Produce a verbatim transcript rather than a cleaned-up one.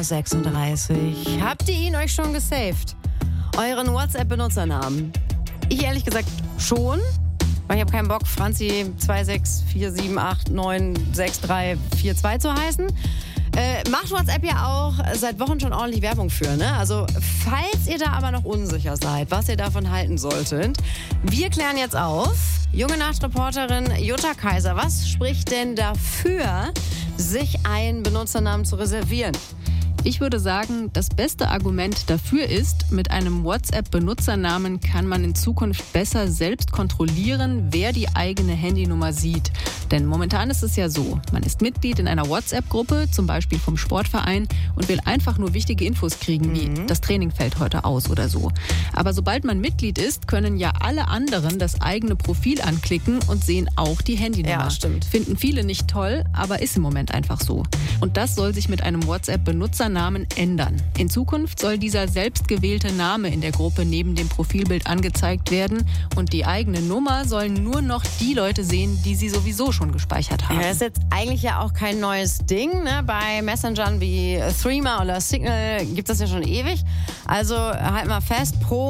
sechsunddreißig. Habt ihr ihn euch schon gesaved? Euren WhatsApp-Benutzernamen? Ich ehrlich gesagt schon, weil ich habe keinen Bock, Franzi zwei sechs vier sieben acht neun sechs drei vier zwei zu heißen. Äh, macht WhatsApp ja auch seit Wochen schon ordentlich Werbung für, ne? Also, falls ihr da aber noch unsicher seid, was ihr davon halten solltet, wir klären jetzt auf. Junge Nachtreporterin Jutta Kaiser, was spricht denn dafür, sich einen Benutzernamen zu reservieren? Ich würde sagen, das beste Argument dafür ist, mit einem WhatsApp-Benutzernamen kann man in Zukunft besser selbst kontrollieren, wer die eigene Handynummer sieht. Denn momentan ist es ja so, man ist Mitglied in einer WhatsApp-Gruppe, zum Beispiel vom Sportverein, und will einfach nur wichtige Infos kriegen, wie mhm. das Training fällt heute aus oder so. Aber sobald man Mitglied ist, können ja alle anderen das eigene Profil anklicken und sehen auch die Handynummer. Ja, stimmt. Finden viele nicht toll, aber ist im Moment einfach so. Und das soll sich mit einem WhatsApp-Benutzernamen ändern. In Zukunft soll dieser selbstgewählte Name in der Gruppe neben dem Profilbild angezeigt werden und die eigene Nummer sollen nur noch die Leute sehen, die sie sowieso schon gespeichert haben. Ja, das ist jetzt eigentlich ja auch kein neues Ding, ne? Bei Messengern wie Threema oder Signal gibt es das ja schon ewig. Also halt mal fest, pro